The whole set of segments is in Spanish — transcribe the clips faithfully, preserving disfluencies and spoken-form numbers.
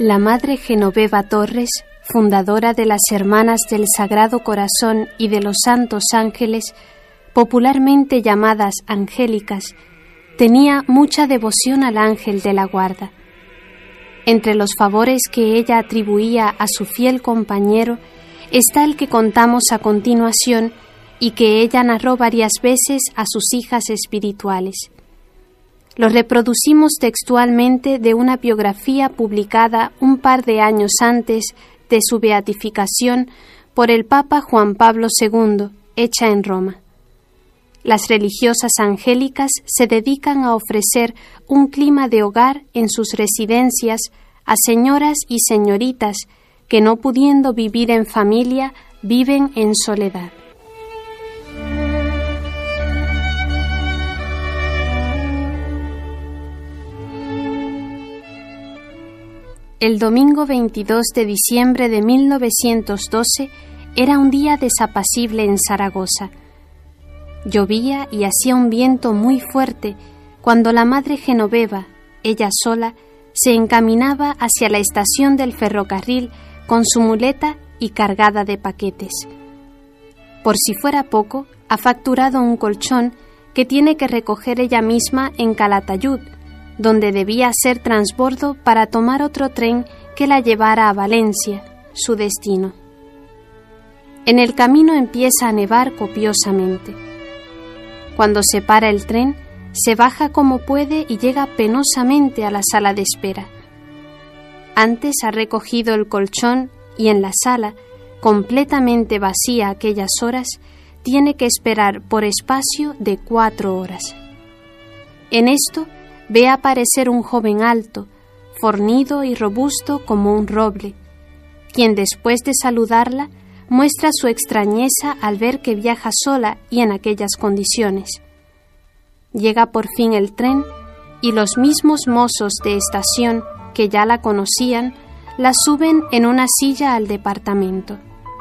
La Madre Genoveva Torres, fundadora de las Hermanas del Sagrado Corazón y de los Santos Ángeles, popularmente llamadas angélicas, tenía mucha devoción al ángel de la guarda. Entre los favores que ella atribuía a su fiel compañero está el que contamos a continuación y que ella narró varias veces a sus hijas espirituales. Lo reproducimos textualmente de una biografía publicada un par de años antes de su beatificación por el Papa Juan Pablo segundo, hecha en Roma. Las religiosas angélicas se dedican a ofrecer un clima de hogar en sus residencias a señoras y señoritas que, no pudiendo vivir en familia, viven en soledad. El domingo veintidós de diciembre de mil novecientos doce era un día desapacible en Zaragoza. Llovía y hacía un viento muy fuerte cuando la Madre Genoveva, ella sola, se encaminaba hacia la estación del ferrocarril con su muleta y cargada de paquetes. Por si fuera poco, ha facturado un colchón que tiene que recoger ella misma en Calatayud, donde debía hacer transbordo para tomar otro tren que la llevara a Valencia, su destino. En el camino empieza a nevar copiosamente. Cuando se para el tren, se baja como puede y llega penosamente a la sala de espera. Antes ha recogido el colchón y en la sala, completamente vacía a aquellas horas, tiene que esperar por espacio de cuatro horas. En esto, ve aparecer un joven alto, fornido y robusto como un roble, quien después de saludarla muestra su extrañeza al ver que viaja sola y en aquellas condiciones. Llega por fin el tren y los mismos mozos de estación que ya la conocían la suben en una silla al departamento.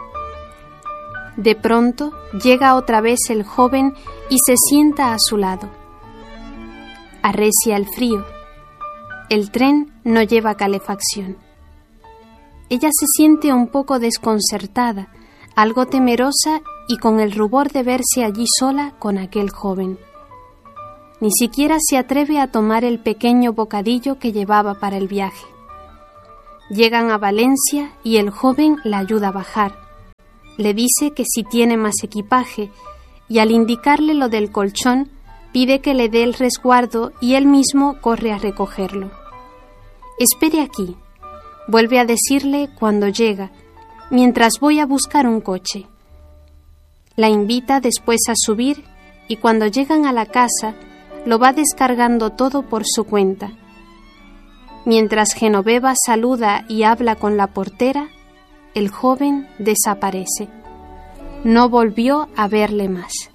De pronto llega otra vez el joven y se sienta a su lado. Arrecia el frío. El tren no lleva calefacción. Ella se siente un poco desconcertada, algo temerosa y con el rubor de verse allí sola con aquel joven. Ni siquiera se atreve a tomar el pequeño bocadillo que llevaba para el viaje. Llegan a Valencia y el joven la ayuda a bajar. Le dice que si tiene más equipaje y al indicarle lo del colchón, pide que le dé el resguardo y él mismo corre a recogerlo. «Espere aquí», vuelve a decirle cuando llega, «mientras voy a buscar un coche». La invita después a subir y cuando llegan a la casa lo va descargando todo por su cuenta. Mientras Genoveva saluda y habla con la portera, el joven desaparece. No volvió a verle más.